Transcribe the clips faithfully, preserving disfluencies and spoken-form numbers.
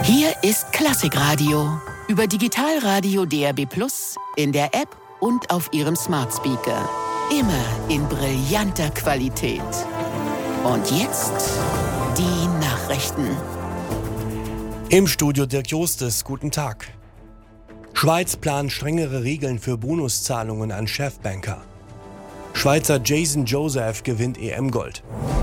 Hier ist Klassikradio über Digitalradio D A B plus, in der App und auf Ihrem Smart Speaker. Immer in brillanter Qualität. Und jetzt die Nachrichten. Im Studio Dirk Jostes, guten Tag. Schweiz plant strengere Regeln für Bonuszahlungen an Chefbanker. Schweizer Jason Joseph gewinnt E M-Gold.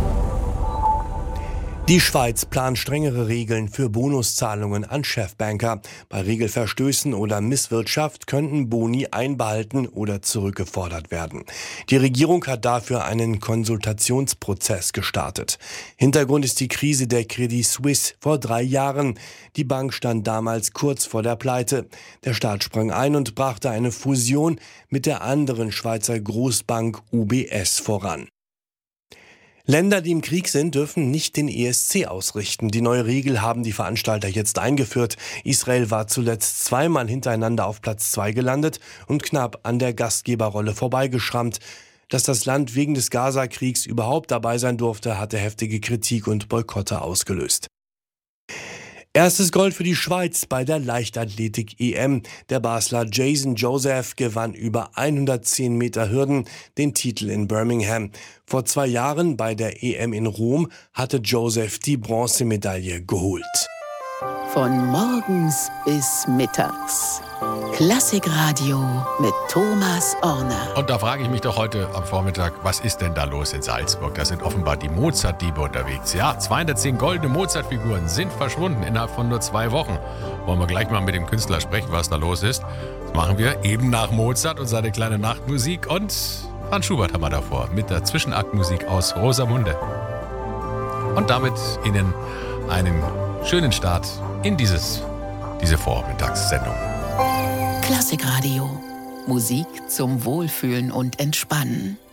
Die Schweiz plant strengere Regeln für Bonuszahlungen an Chefbanker. Bei Regelverstößen oder Misswirtschaft könnten Boni einbehalten oder zurückgefordert werden. Die Regierung hat dafür einen Konsultationsprozess gestartet. Hintergrund ist die Krise der Credit Suisse vor drei Jahren. Die Bank stand damals kurz vor der Pleite. Der Staat sprang ein und brachte eine Fusion mit der anderen Schweizer Großbank U B S voran. Länder, die im Krieg sind, dürfen nicht den E S C ausrichten. Die neue Regel haben die Veranstalter jetzt eingeführt. Israel war zuletzt zweimal hintereinander auf Platz zwei gelandet und knapp an der Gastgeberrolle vorbeigeschrammt. Dass das Land wegen des Gaza-Kriegs überhaupt dabei sein durfte, hatte heftige Kritik und Boykotte ausgelöst. Erstes Gold für die Schweiz bei der Leichtathletik-E M. Der Basler Jason Joseph gewann über hundertzehn Meter Hürden den Titel in Birmingham. Vor zwei Jahren bei der E M in Rom hatte Joseph die Bronzemedaille geholt. Von morgens bis mittags. Klassikradio mit Thomas Orner. Und da frage ich mich doch heute am Vormittag, was ist denn da los in Salzburg? Da sind offenbar die Mozart-Diebe unterwegs. Ja, zweihundertzehn goldene Mozart-Figuren sind verschwunden innerhalb von nur zwei Wochen. Wollen wir gleich mal mit dem Künstler sprechen, was da los ist? Das machen wir eben nach Mozart und seine kleine Nachtmusik. Und Franz Schubert haben wir davor mit der Zwischenaktmusik aus Rosamunde. Und damit Ihnen einen schönen Start in dieses, diese Vormittagssendung. Klassikradio. Musik zum Wohlfühlen und Entspannen.